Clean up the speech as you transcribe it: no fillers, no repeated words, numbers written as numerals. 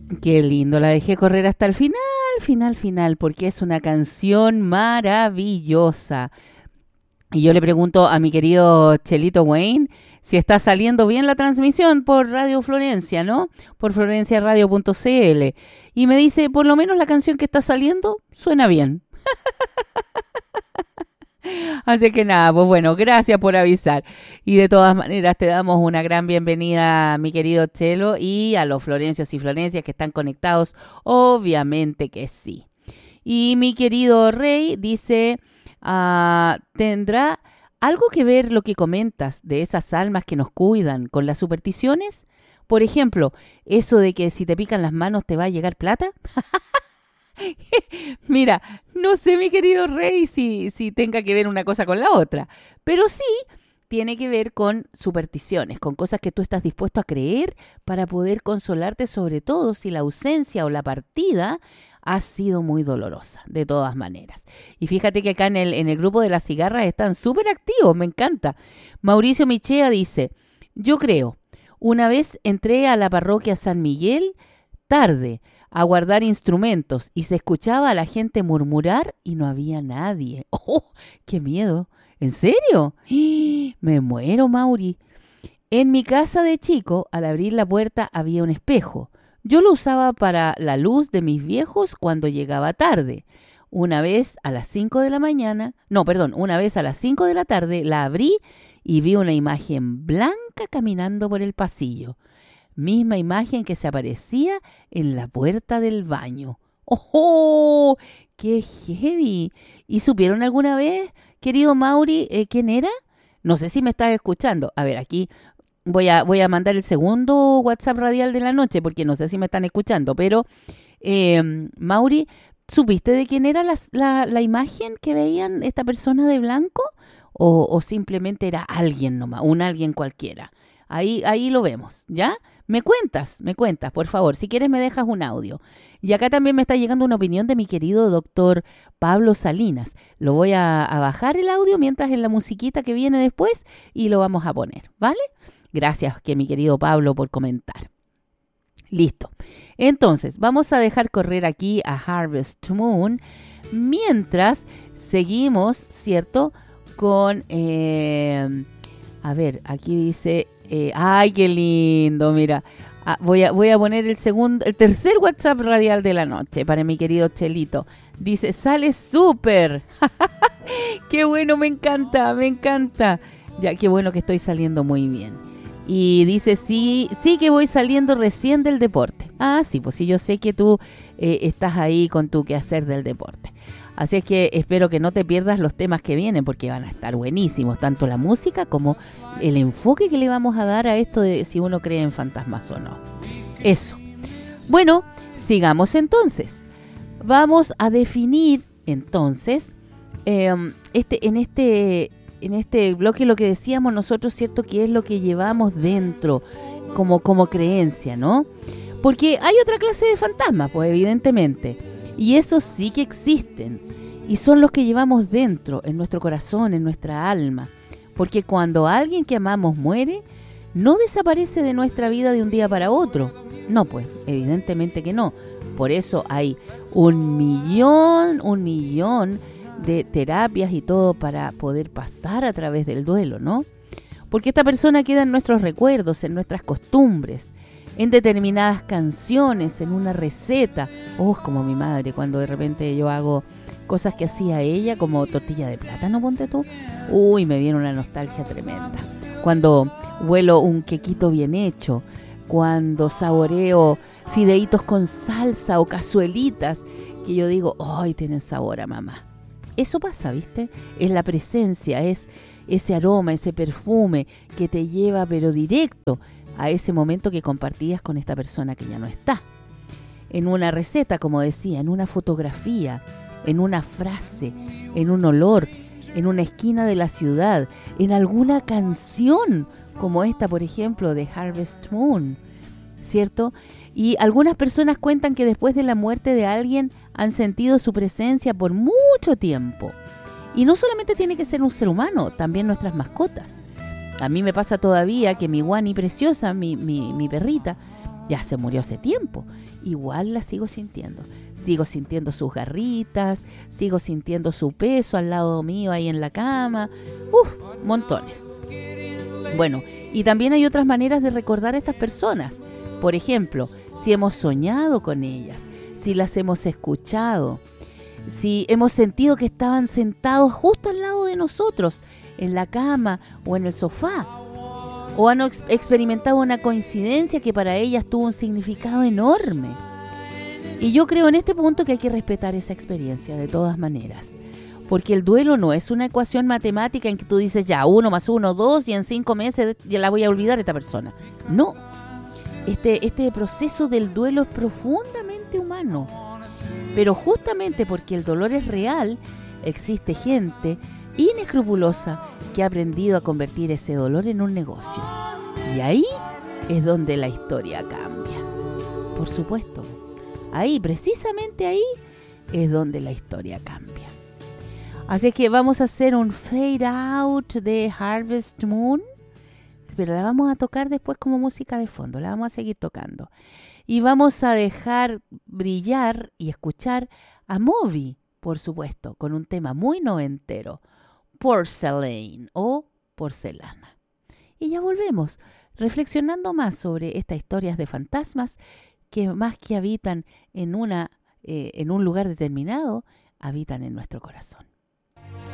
Qué lindo, la dejé correr hasta el final, final, porque es una canción maravillosa. Y yo le pregunto a mi querido Chelito Wayne si está saliendo bien la transmisión por Radio Florencia, ¿no? Por florenciaradio.cl. Y me dice, por lo menos la canción que está saliendo suena bien. Así que nada, pues bueno, gracias por avisar. Y de todas maneras te damos una gran bienvenida, mi querido Chelo, y a los florencios y florencias que están conectados, obviamente que sí. Y mi querido Rey dice, ¿tendrá algo que ver lo que comentas de esas almas que nos cuidan con las supersticiones? Por ejemplo, eso de que si te pican las manos te va a llegar plata. Mira, no sé, mi querido Rey, si tenga que ver una cosa con la otra, pero sí tiene que ver con supersticiones, con cosas que tú estás dispuesto a creer para poder consolarte, sobre todo si la ausencia o la partida ha sido muy dolorosa, de todas maneras. Y fíjate que acá en el grupo de las cigarras están súper activos, me encanta. Mauricio Michea dice, yo creo, una vez entré a la parroquia San Miguel tarde, a guardar instrumentos y se escuchaba a la gente murmurar y no había nadie. ¡Oh, qué miedo! ¿En serio? Me muero, Mauri. En mi casa de chico, al abrir la puerta había un espejo. Yo lo usaba para la luz de mis viejos cuando llegaba tarde. Una vez a las 5 de la mañana, una vez a las 5 de la tarde la abrí y vi una imagen blanca caminando por el pasillo. Misma imagen que se aparecía en la puerta del baño. ¡Oh! ¡Qué heavy! ¿Y supieron alguna vez, querido Mauri, quién era? No sé si me estás escuchando. A ver, aquí voy a mandar el segundo WhatsApp radial de la noche porque no sé si me están escuchando. Pero, Mauri, ¿supiste de quién era la imagen que veían esta persona de blanco? ¿O simplemente era alguien nomás, un alguien cualquiera? Ahí lo vemos, ¿ya? Me cuentas, por favor. Si quieres me dejas un audio. Y acá también me está llegando una opinión de mi querido doctor Pablo Salinas. Lo voy a bajar el audio mientras en la musiquita que viene después y lo vamos a poner, ¿vale? Gracias, mi querido Pablo, por comentar. Listo. Entonces, vamos a dejar correr aquí a Harvest Moon mientras seguimos, ¿cierto? Con, a ver, aquí dice... ¡ay, qué lindo! Mira, voy a poner el tercer WhatsApp radial de la noche para mi querido Chelito. Dice, sale súper. ¡Qué bueno! Me encanta. Ya, qué bueno que estoy saliendo muy bien. Y dice, sí que voy saliendo recién del deporte. Ah, sí, pues sí, yo sé que tú estás ahí con tu quehacer del deporte. Así es que espero que no te pierdas los temas que vienen porque van a estar buenísimos, tanto la música como el enfoque que le vamos a dar a esto de si uno cree en fantasmas o no. Eso. Bueno, sigamos entonces. Vamos a definir entonces en este bloque lo que decíamos nosotros, ¿cierto? Que es lo que llevamos dentro como creencia, ¿no? Porque hay otra clase de fantasmas, pues evidentemente. Y esos sí que existen. Y son los que llevamos dentro, en nuestro corazón, en nuestra alma. Porque cuando alguien que amamos muere, no desaparece de nuestra vida de un día para otro. No, pues, evidentemente que no. Por eso hay un millón de terapias y todo para poder pasar a través del duelo, ¿no? Porque esta persona queda en nuestros recuerdos, en nuestras costumbres, en determinadas canciones, en una receta. Como mi madre, cuando de repente yo hago cosas que hacía ella, como tortilla de plátano, ponte tú. Me viene una nostalgia tremenda. Cuando huelo un quequito bien hecho, cuando saboreo fideitos con salsa o cazuelitas, que yo digo, ¡ay, tienen sabor a mamá! Eso pasa, ¿viste? Es la presencia, es ese aroma, ese perfume que te lleva, pero directo, a ese momento que compartías con esta persona que ya no está. En una receta, como decía, en una fotografía, en una frase, en un olor, en una esquina de la ciudad, en alguna canción, como esta, por ejemplo, de Harvest Moon, ¿cierto? Y algunas personas cuentan que después de la muerte de alguien han sentido su presencia por mucho tiempo. Y no solamente tiene que ser un ser humano, también nuestras mascotas. A mí me pasa todavía que mi Wani preciosa, mi perrita, ya se murió hace tiempo. Igual la sigo sintiendo. Sigo sintiendo sus garritas, sigo sintiendo su peso al lado mío ahí en la cama. Montones. Bueno, y también hay otras maneras de recordar a estas personas. Por ejemplo, si hemos soñado con ellas, si las hemos escuchado, si hemos sentido que estaban sentados justo al lado de nosotros, en la cama o en el sofá, o han experimentado una coincidencia que para ellas tuvo un significado enorme. Y yo creo en este punto que hay que respetar esa experiencia de todas maneras, porque el duelo no es una ecuación matemática en que tú dices ya 1 más 1, 2 y en 5 meses ya la voy a olvidar a esta persona. No, este proceso del duelo es profundamente humano, pero justamente porque el dolor es real, existe gente inescrupulosa que ha aprendido a convertir ese dolor en un negocio. Y ahí es donde la historia cambia. Por supuesto. Ahí, precisamente ahí, es donde la historia cambia. Así que vamos a hacer un fade out de Harvest Moon. Pero la vamos a tocar después como música de fondo. La vamos a seguir tocando. Y vamos a dejar brillar y escuchar a Moby, por supuesto, con un tema muy noventero. Porcelain o porcelana. Y ya volvemos, reflexionando más sobre estas historias de fantasmas que más que habitan en un lugar determinado, habitan en nuestro corazón.